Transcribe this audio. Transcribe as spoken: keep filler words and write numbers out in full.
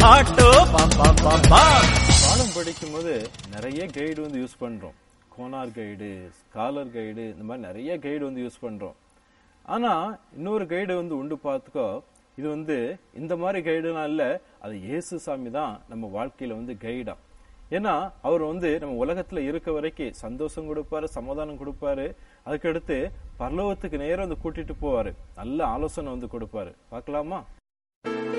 Auto பாப்பா பாப்பா. பாடம் படிக்கும் போது நிறைய கைடு வந்து யூஸ் பண்றோம். கோனார் கைடு, ஸ்காலர் கைடு, இந்த மாதிரி நிறைய கைடு வந்து யூஸ் பண்றோம். ஆனா இன்னொரு கைடு வந்து உண்டு பார்த்துக்கோ. இது வந்து இந்த மாதிரி கைடுலாம் இல்ல, அது இயேசு சாமி தான் நம்ம வாழ்க்கையில வந்து கைடா. ஏன்னா அவர் வந்து நம்ம உலகத்துல இருக்க வரைக்கும் சந்தோஷம் கொடுப்பாரு, சமாதானம் கொடுப்பாரு. அதுக்கடுத்து பரலோகத்துக்கு நேரம் வந்து கூட்டிட்டு போவாரு, நல்ல ஆலோசனை வந்து கொடுப்பாரு. பார்க்கலாமா?